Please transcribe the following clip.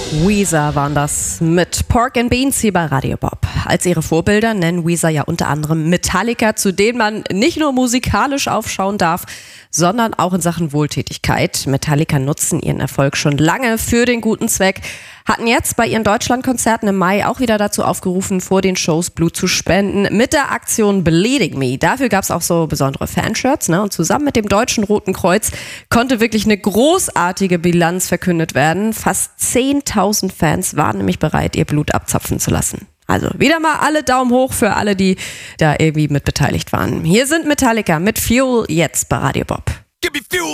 Weezer waren das mit Pork and Beans hier bei Radio Bob. Als ihre Vorbilder nennen Weezer ja unter anderem Metallica, zu denen man nicht nur musikalisch aufschauen darf, sondern auch in Sachen Wohltätigkeit. Metallica nutzen ihren Erfolg schon lange für den guten Zweck, hatten jetzt bei ihren Deutschlandkonzerten im Mai auch wieder dazu aufgerufen, vor den Shows Blut zu spenden mit der Aktion Bleeding Me. Dafür gab es auch so besondere Fanshirts, und zusammen mit dem Deutschen Roten Kreuz konnte wirklich eine großartige Bilanz verkündet werden. Fast 10.000 Fans waren nämlich bereit, ihr Blut abzapfen zu lassen. Also wieder mal alle Daumen hoch für alle, die da irgendwie mit beteiligt waren. Hier sind Metallica mit Fuel jetzt bei Radio Bob.